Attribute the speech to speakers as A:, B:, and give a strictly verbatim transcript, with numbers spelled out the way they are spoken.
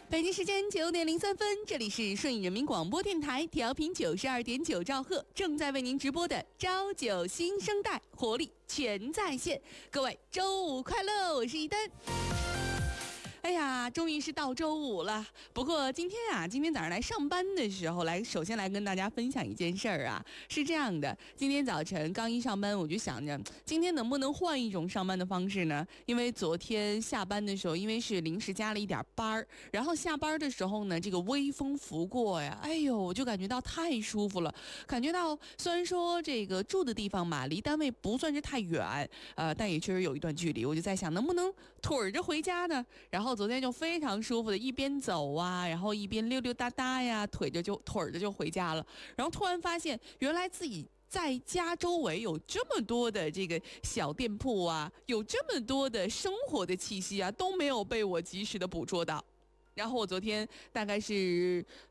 A: 北京时间九点零三分，这里是顺义人民广播电台调频九十二点九兆赫，正在为您直播的朝九新生代，活力全在线。各位周五快乐，我是一丹。哎呀，终于是到周五了。不过今天啊，今天早上来上班的时候，来首先来跟大家分享一件事儿啊，是这样的，今天早晨刚一上班，我就想着今天能不能换一种上班的方式呢？因为昨天下班的时候，因为是临时加了一点班儿，然后下班的时候呢，这个微风拂过呀，哎呦，我就感觉到太舒服了，感觉到虽然说这个住的地方嘛，离单位不算是太远，呃，但也确实有一段距离，我就在想能不能腿着回家呢？然后昨天就非常舒服的一边走啊，然后一边溜溜达达呀，腿着就腿着就回家了。然后突然发现，原来自己在家周围有这么多的这个小店铺啊，有这么多的生活的气息啊，都没有被我及时的捕捉到。然后我昨天大概是